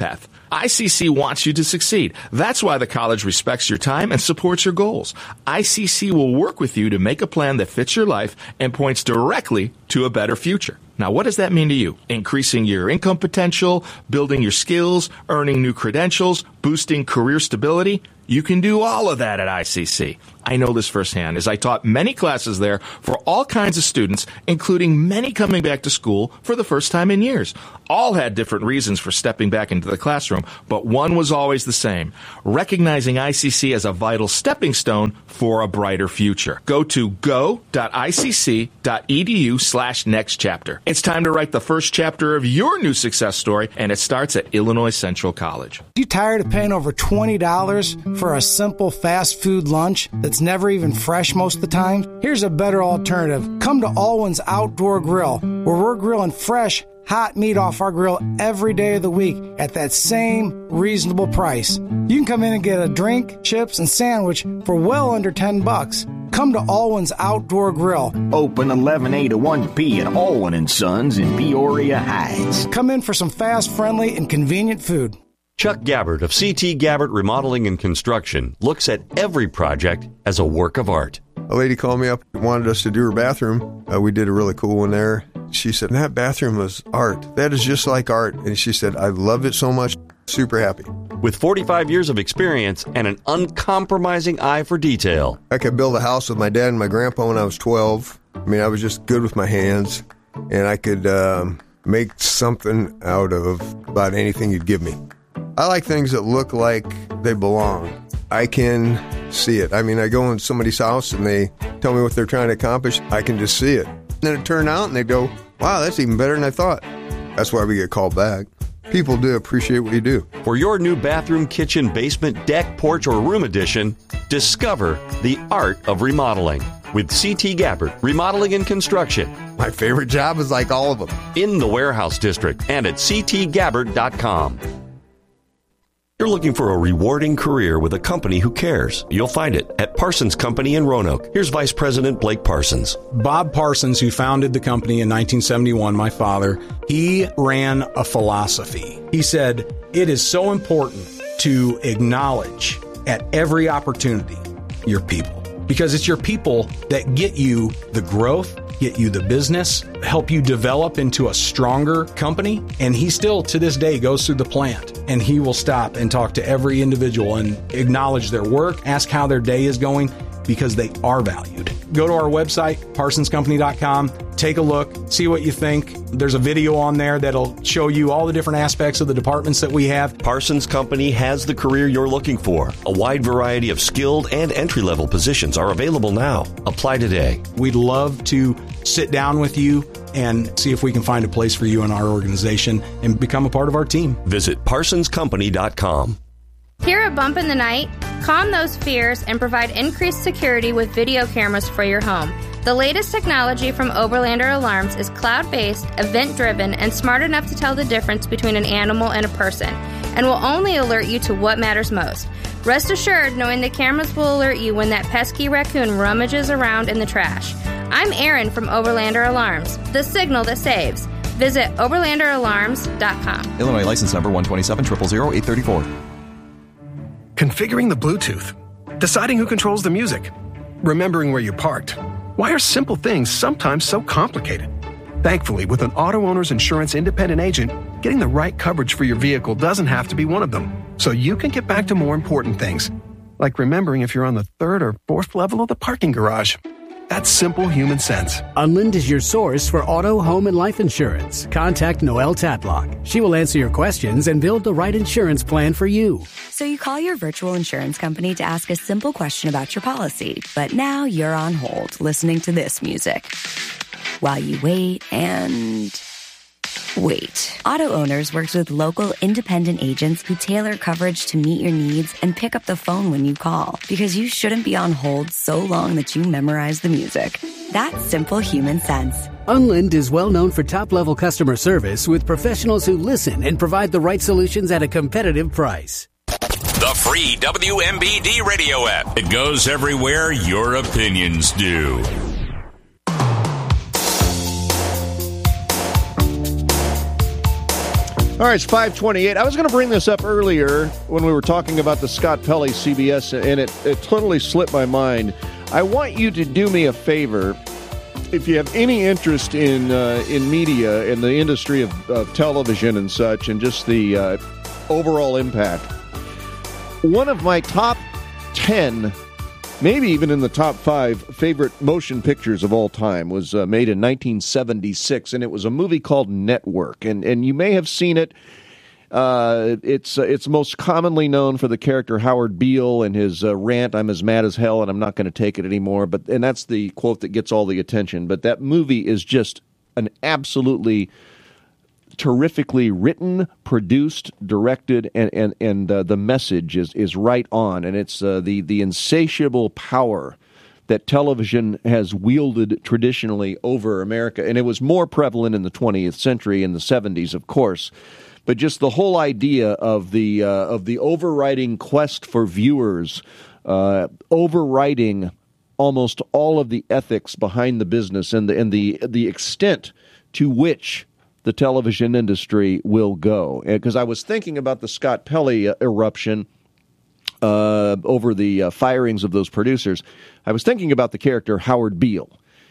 [SPEAKER 6] I C C wants you to succeed. That's why the college respects your time and supports your goals. I C C will work with you to make a plan that fits your life and points directly to a better future. Now, what does that mean to you? Increasing your income potential, building your skills, earning new credentials, boosting career stability? You can do all of that at I C C. I know this firsthand, as I taught many classes there for all kinds of students, including many coming back to school for the first time in years. All had different reasons for stepping back into the classroom, but one was always the same: recognizing I C C as a vital stepping stone for a brighter future. Go to go.icc.edu slash next chapter. It's time to write the first chapter of your new success story, and it starts at Illinois Central College.
[SPEAKER 7] You tired of paying over twenty dollars for a simple fast food lunch that's never even fresh most of the time? Here's a better alternative. Come to Alwyn's Outdoor Grill, where we're grilling fresh, hot meat off our grill every day of the week at that same reasonable price. You can come in and get a drink, chips, and sandwich for well under ten bucks. Come to Alwyn's Outdoor Grill.
[SPEAKER 8] Open eleven A to one P at Alwyn and Sons in Peoria Heights.
[SPEAKER 7] Come in for some fast, friendly, and convenient food.
[SPEAKER 4] Chuck Gabbard of C T Gabbard Remodeling and Construction looks at every project as a work of art.
[SPEAKER 9] A lady called me up and wanted us to do her bathroom. Uh, we did a really cool one there. She said, that bathroom was art. That is just like art. And she said, I love it so much. Super happy.
[SPEAKER 4] With forty-five years of experience and an uncompromising eye for detail.
[SPEAKER 9] I could build a house with my dad and my grandpa when I was twelve. I mean, I was just good with my hands. And I could um, make something out of about anything you'd give me. I like things that look like they belong. I can see it. I mean, I go in somebody's house and they tell me what they're trying to accomplish. I can just see it. Then it turned out and they go, wow, that's even better than I thought. That's why we get called back. People do appreciate what you do.
[SPEAKER 4] For your new bathroom, kitchen, basement, deck, porch, or room addition, discover the art of remodeling with C T Gabbard Remodeling and Construction.
[SPEAKER 9] My favorite job is like all of them.
[SPEAKER 4] In the Warehouse District and at c t gabbard dot com. You're looking for a rewarding career with a company who cares. You'll find it at Parsons Company in Roanoke. Here's Vice President Blake Parsons.
[SPEAKER 10] Bob Parsons, who founded the company in nineteen seventy-one, my father, he ran a philosophy. He said, it is so important to acknowledge at every opportunity your people, because it's your people that get you the growth, get you the business, help you develop into a stronger company. And he still, to this day, goes through the plant and he will stop and talk to every individual and acknowledge their work, ask how their day is going, because they are valued. Go to our website, parsons company dot com, take a look, see what you think. There's a video on there that'll show you all the different aspects of the departments that we have.
[SPEAKER 4] Parsons Company has the career you're looking for. A wide variety of skilled and entry-level positions are available now. Apply today.
[SPEAKER 10] We'd love to sit down with you and see if we can find a place for you in our organization and become a part of our team.
[SPEAKER 4] Visit parsons company dot com.
[SPEAKER 11] Hear a bump in the night? Calm those fears and provide increased security with video cameras for your home. The latest technology from Oberlander Alarms is cloud-based, event-driven, and smart enough to tell the difference between an animal and a person, and will only alert you to what matters most. Rest assured knowing the cameras will alert you when that pesky raccoon rummages around in the trash. I'm Erin from Oberlander Alarms, the signal that saves. Visit oberlander alarms dot com.
[SPEAKER 13] Illinois license number one two seven, zero zero zero, eight three four.
[SPEAKER 15] Configuring the Bluetooth, deciding who controls the music, remembering where you parked. Why are simple things sometimes so complicated? Thankfully, with an auto owner's insurance independent agent, getting the right coverage for your vehicle doesn't have to be one of them. So you can get back to more important things, like remembering if you're on the third or fourth level of the parking garage. That's simple human sense.
[SPEAKER 16] Unlind is your source for auto, home, and life insurance. Contact Noelle Tatlock. She will answer your questions and build the right insurance plan for you.
[SPEAKER 29] So you call your virtual insurance company to ask a simple question about your policy, but now you're on hold listening to this music while you wait and wait. Auto Owners works with local independent agents who tailor coverage to meet your needs and pick up the phone when you call, because you shouldn't be on hold so long that you memorize the music. That's simple human sense.
[SPEAKER 16] Unlind is well known for top-level customer service with professionals who listen and provide the right solutions at a competitive price.
[SPEAKER 12] The free W M B D radio app. It goes everywhere your opinions do.
[SPEAKER 1] All right, it's five twenty-eight. I was going to bring this up earlier when we were talking about the Scott Pelley C B S, and it, it totally slipped my mind. I want you to do me a favor. If you have any interest in uh, in media, in the industry of, of television and such, and just the uh, overall impact, one of my top ten, maybe even in the top five favorite motion pictures of all time was uh, made in nineteen seventy-six, and it was a movie called Network. And and you may have seen it. Uh, it's uh, it's most commonly known for the character Howard Beale and his uh, rant, "I'm as mad as hell and I'm not going to take it anymore." But and that's the quote that gets all the attention. But that movie is just an absolutely terrifically written, produced, directed, and and and uh, the message is is right on. And it's uh, the the insatiable power that television has wielded traditionally over America, and it was more prevalent in the twentieth century, in the seventies, of course. But just the whole idea of the uh, of the overriding quest for viewers, uh, overriding almost all of the ethics behind the business, and the and the the extent to which the television industry will go. Because I was thinking about the Scott Pelley uh, eruption uh, over the uh, firings of those producers. I was thinking about the character Howard Beale,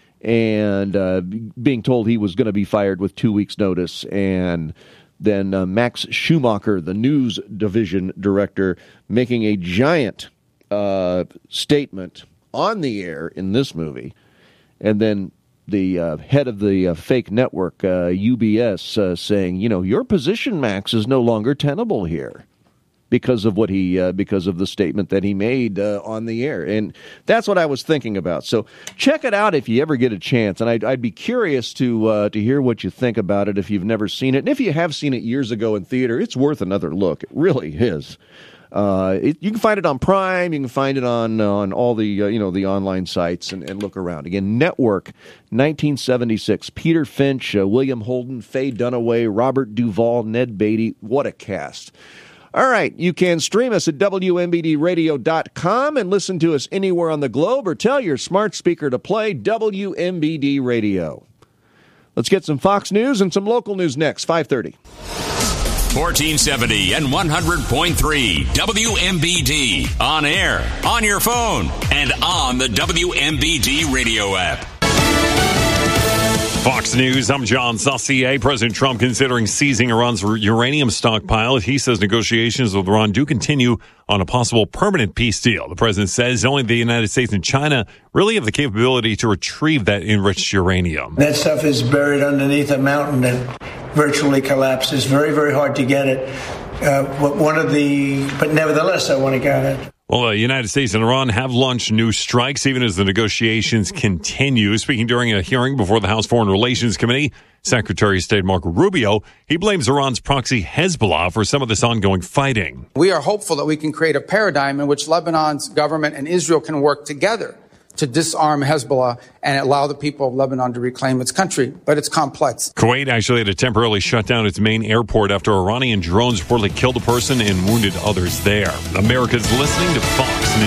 [SPEAKER 1] and uh, being told he was going to be fired with two weeks' notice, and then uh, Max Schumacher, the news division director, making a giant uh, statement on the air in this movie, and then the uh, head of the uh, fake network, uh, U B S, uh, saying, you know, your position, Max, is no longer tenable here because of what he, uh, because of the statement that he made uh, on the air. And that's what I was thinking about. So check it out if you ever get a chance. And I'd, I'd be curious to uh, to hear what you think about it if you've never seen it. And if you have seen it years ago in theater, it's worth another look. It really is. Uh, it, you can find it on Prime. You can find it on on all the uh, you know the online sites, and, and look around. Again, Network, nineteen seventy-six. Peter Finch, uh, William Holden, Faye Dunaway, Robert Duvall, Ned Beatty. What a cast! All right, you can stream us at W M B D radio dot com and listen to us anywhere on the globe, or tell your smart speaker to play W M B D Radio. Let's get some Fox News and some local news next, five thirty.
[SPEAKER 12] fourteen seventy and one hundred point three W M B D. On air, on your phone, and on the W M B D radio app.
[SPEAKER 14] Fox News, I'm John Saucier. President Trump considering seizing Iran's uranium stockpile. He says negotiations with Iran do continue on a possible permanent peace deal. The president says only the United States and China really have the capability to retrieve that enriched uranium.
[SPEAKER 17] That stuff is buried underneath a mountain that virtually collapses. Very, very hard to get it. Uh, one of the, but nevertheless, I want to get it.
[SPEAKER 14] Well, the United States and Iran have launched new strikes even as the negotiations continue. Speaking during a hearing before the House Foreign Relations Committee, Secretary of State Marco Rubio, he blames Iran's proxy Hezbollah for some of this ongoing fighting.
[SPEAKER 18] We are hopeful that we can create a paradigm in which Lebanon's government and Israel can work together to disarm Hezbollah and allow the people of Lebanon to reclaim its country. But it's complex.
[SPEAKER 14] Kuwait actually had to temporarily shut down its main airport after Iranian drones reportedly killed a person and wounded others there. America's listening to Fox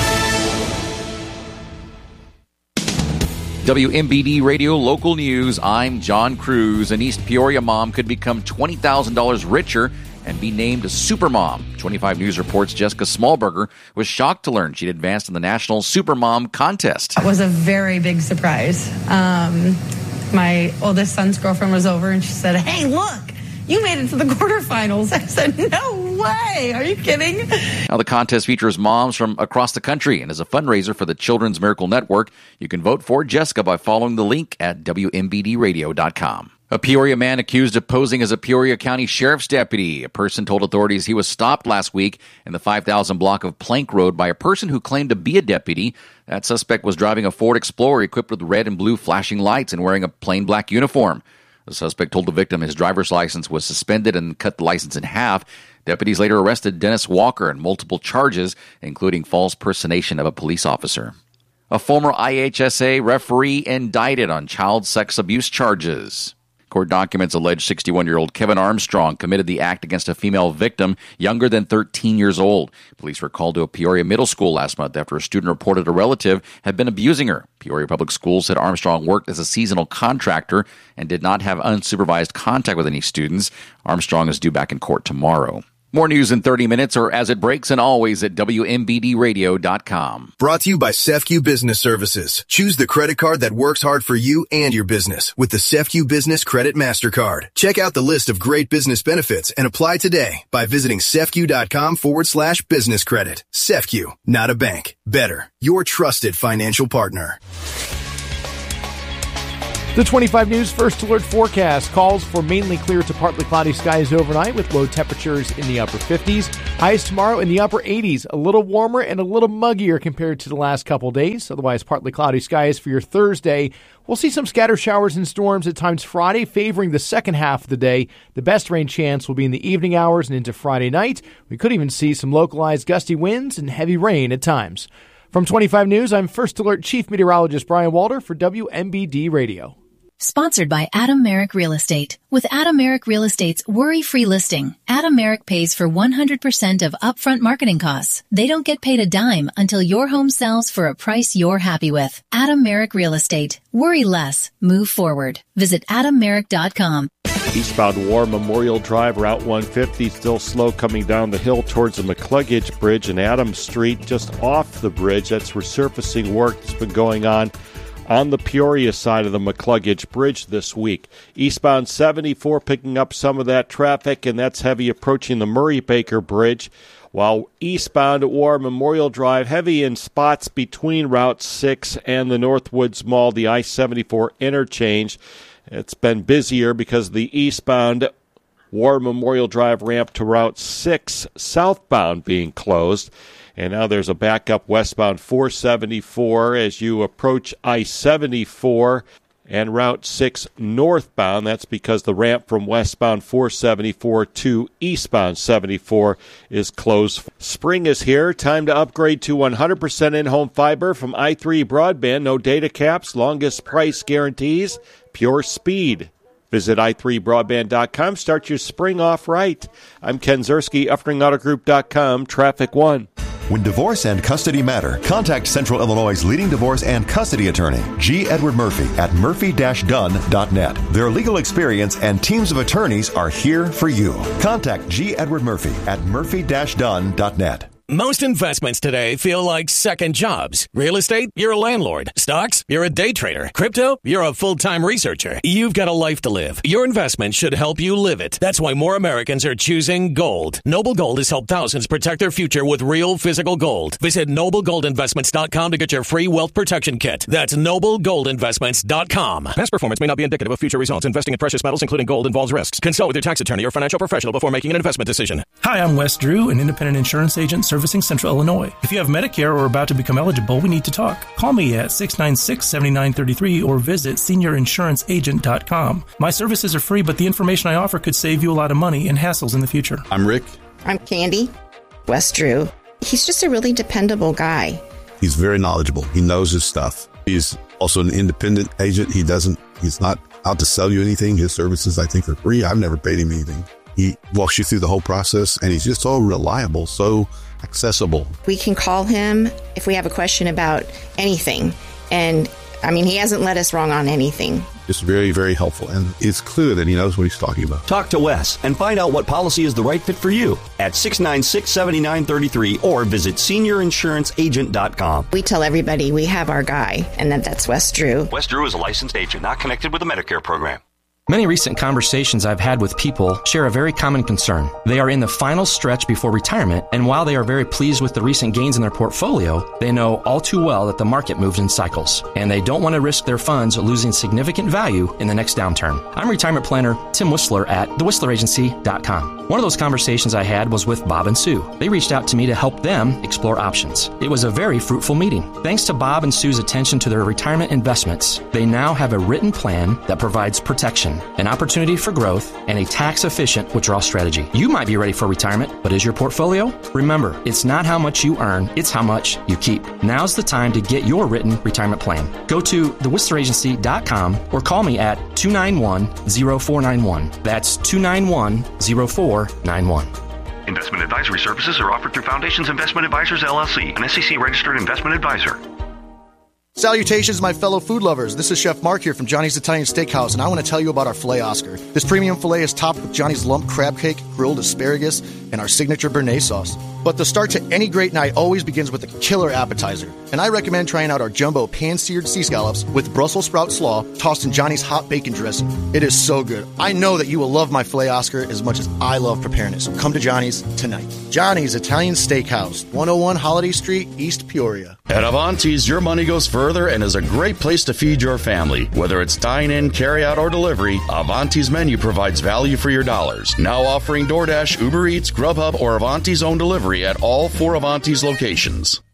[SPEAKER 14] News.
[SPEAKER 19] W M B D Radio Local News. I'm John Cruz. An East Peoria mom could become twenty thousand dollars richer and be named a supermom. twenty-five News reports Jessica Smallberger was shocked to learn she'd advanced in the National Supermom Contest.
[SPEAKER 20] It was a very big surprise. Um, my oldest son's girlfriend was over and she said, "Hey, look, you made it to the quarterfinals." I said, "No way. Are you kidding?"
[SPEAKER 19] Now, the contest features moms from across the country and is a fundraiser for the Children's Miracle Network. You can vote for Jessica by following the link at W M B D radio dot com. A Peoria man accused of posing as a Peoria County Sheriff's deputy. A person told authorities he was stopped last week in the five thousand block of Plank Road by a person who claimed to be a deputy. That suspect was driving a Ford Explorer equipped with red and blue flashing lights and wearing a plain black uniform. The suspect told the victim his driver's license was suspended and cut the license in half. Deputies later arrested Dennis Walker on multiple charges, including false personation of a police officer. A former I H S A referee indicted on child sex abuse charges. Court documents allege sixty-one-year-old Kevin Armstrong committed the act against a female victim younger than thirteen years old. Police were called to a Peoria middle school last month after a student reported a relative had been abusing her. Peoria Public Schools said Armstrong worked as a seasonal contractor and did not have unsupervised contact with any students. Armstrong is due back in court tomorrow. More news in thirty minutes or as it breaks, and always at W M B D radio dot com.
[SPEAKER 3] Brought to you by SEFCU Business Services. Choose the credit card that works hard for you and your business with the SEFCU Business Credit MasterCard. Check out the list of great business benefits and apply today by visiting SEFCU.com forward slash business credit. SEFCU, not a bank. Better. Your trusted financial partner.
[SPEAKER 21] The twenty-five News First Alert forecast calls for mainly clear to partly cloudy skies overnight with low temperatures in the upper fifties. Highs tomorrow in the upper eighties, a little warmer and a little muggier compared to the last couple days. Otherwise, partly cloudy skies for your Thursday. We'll see some scattered showers and storms at times Friday, favoring the second half of the day. The best rain chance will be in the evening hours and into Friday night. We could even see some localized gusty winds and heavy rain at times. From twenty-five News, I'm First Alert Chief Meteorologist Brian Walter for W M B D Radio.
[SPEAKER 22] Sponsored by Adam Merrick Real Estate. With Adam Merrick Real Estate's worry-free listing, Adam Merrick pays for one hundred percent of upfront marketing costs. They don't get paid a dime until your home sells for a price you're happy with. Adam Merrick Real Estate. Worry less. Move forward. Visit adam merrick dot com.
[SPEAKER 2] Eastbound War Memorial Drive, Route one fifty, still slow coming down the hill towards the McCluggage Bridge and Adams Street, just off the bridge. That's resurfacing work that's been going on on the Peoria side of the McCluggage Bridge this week. Eastbound seventy-four picking up some of that traffic, and that's heavy approaching the Murray-Baker Bridge, while eastbound War Memorial Drive, heavy in spots between Route six and the Northwoods Mall, the I seventy-four interchange. It's been busier because of the eastbound War Memorial Drive ramp to Route six southbound being closed. And now there's a backup westbound four seventy-four as you approach I seventy-four and Route six northbound. That's because the ramp from westbound four seventy-four to eastbound seventy-four is closed. Spring is here. Time to upgrade to one hundred percent in-home fiber from i three Broadband. No data caps, longest price guarantees, pure speed. Visit i three broadband dot com. Start your spring off right. I'm Ken Zerski, Uffring Auto Group dot com, Traffic One.
[SPEAKER 23] When divorce and custody matter, contact Central Illinois' leading divorce and custody attorney, G. Edward Murphy, at murphy dash dunn dot net. Their legal experience and teams of attorneys are here for you. Contact G. Edward Murphy at murphy dash dunn dot net.
[SPEAKER 24] Most investments today feel like second jobs. Real estate, you're a landlord. Stocks, you're a day trader. Crypto, you're a full-time researcher. You've got a life to live. Your investment should help you live it. That's why more Americans are choosing gold. Noble Gold has helped thousands protect their future with real physical gold. Visit noble gold investments dot com to get your free wealth protection kit. That's noble gold investments dot com. Past performance may not be indicative of future results. Investing in precious metals, including gold, involves risks. Consult with your tax attorney or financial professional before making an investment decision.
[SPEAKER 25] Hi, I'm Wes Drew, an independent insurance agent servicing Central Illinois. If you have Medicare or are about to become eligible, we need to talk. Call me at six nine six, seven nine three three or visit senior insurance agent dot com. My services are free, but the information I offer could save you a lot of money and hassles in the future.
[SPEAKER 26] I'm Rick.
[SPEAKER 27] I'm Candy. Wes Drew. He's just a really dependable guy.
[SPEAKER 26] He's very knowledgeable. He knows his stuff. He's also an independent agent. He doesn't, he's not out to sell you anything. His services, I think, are free. I've never paid him anything. He walks you through the whole process, and he's just so reliable, so accessible.
[SPEAKER 27] We can call him if we have a question about anything. And, I mean, he hasn't led us wrong on anything.
[SPEAKER 26] It's very, very helpful, and it's clear that he knows what he's talking about.
[SPEAKER 4] Talk to Wes and find out what policy is the right fit for you at six nine six, seven nine three three or visit senior insurance agent dot com.
[SPEAKER 27] We tell everybody we have our guy, and that that's Wes Drew.
[SPEAKER 4] Wes Drew is a licensed agent, not connected with the Medicare program.
[SPEAKER 28] Many recent conversations I've had with people share a very common concern. They are in the final stretch before retirement, and while they are very pleased with the recent gains in their portfolio, they know all too well that the market moves in cycles, and they don't want to risk their funds losing significant value in the next downturn. I'm retirement planner Tim Whistler at the whistler agency dot com. One of those conversations I had was with Bob and Sue. They reached out to me to help them explore options. It was a very fruitful meeting. Thanks to Bob and Sue's attention to their retirement investments, they now have a written plan that provides protection, an opportunity for growth, and a tax-efficient withdrawal strategy. You might be ready for retirement, but is your portfolio? Remember, it's not how much you earn, it's how much you keep. Now's the time to get your written retirement plan. Go to the whistler agency dot com or call me at two nine one, zero four nine one. That's two nine one, zero four nine one.
[SPEAKER 5] Investment advisory services are offered through Foundations Investment Advisors, L L C, an S E C-registered investment advisor.
[SPEAKER 6] Salutations, my fellow food lovers. This is Chef Mark here from Johnny's Italian Steakhouse, and I want to tell you about our filet Oscar. This premium filet is topped with Johnny's lump crab cake, grilled asparagus, and our signature Béarnaise sauce. But the start to any great night always begins with a killer appetizer. And I recommend trying out our jumbo pan-seared sea scallops with Brussels sprout slaw tossed in Johnny's hot bacon dressing. It is so good. I know that you will love my filet Oscar as much as I love preparing it. So come to Johnny's tonight. Johnny's Italian Steakhouse, one oh one Holiday Street, East Peoria.
[SPEAKER 7] At Avanti's, your money goes further and is a great place to feed your family. Whether it's dine-in, carry-out, or delivery, Avanti's menu provides value for your dollars. Now offering DoorDash, Uber Eats, Grubhub, or Avanti's own delivery at all four Avanti's locations.